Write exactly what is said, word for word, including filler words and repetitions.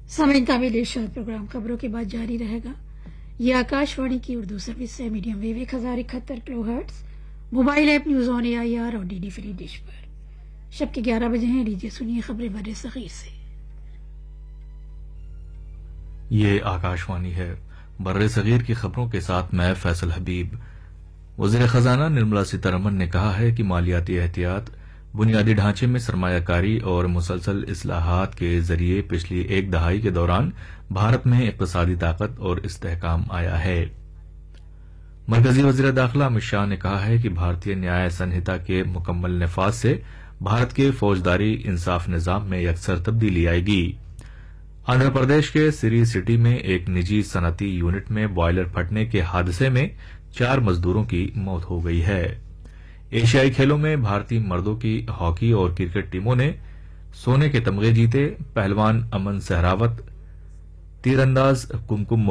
سامعین تعمیل ارشاد پروگرام خبروں کے بعد جاری رہے گا. یہ آکاشوانی کی اردو سروس سے میڈیم ویو ایک ہزار اکہتر کلو hertz, mobile app news on a I R اور ڈی ڈی فری ڈش پر. شب کے گیارہ بجے ہیں. لیجیے سنیے خبریں بر صغیر سے. یہ آکاشوانی ہے. بر صغیر کی خبروں کے ساتھ میں فیصل حبیب. وزیر خزانہ نرملا سیتارمن نے کہا ہے کہ مالیاتی احتیاط، بنیادی ڈھانچے میں سرمایہ کاری اور مسلسل اصلاحات کے ذریعے پچھلی ایک دہائی کے دوران بھارت میں اقتصادی طاقت اور استحکام آیا ہے. مرکزی وزیر داخلہ امت شاہ نے کہا ہے کہ بھارتیہ نیائے سنہتا کے مکمل نفاذ سے بھارت کے فوجداری انصاف نظام میں یکسر تبدیلی آئے گی. آندھرا پردیش کے سری سٹی میں ایک نجی صنعتی یونٹ میں بوائلر پھٹنے کے حادثے میں چار مزدوروں کی موت ہو گئی ہے. ایشیائی کھیلوں میں بھارتی مردوں کی ہاکی اور کرکٹ ٹیموں نے سونے کے تمغے جیتے. پہلوان امن سہراوت، تیر انداز کمکم